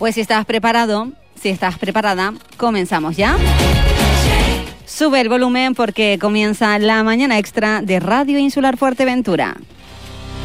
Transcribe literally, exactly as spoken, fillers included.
Pues si estás preparado, si estás preparada, comenzamos ya. Sube el volumen porque comienza la mañana extra de Radio Insular Fuerteventura.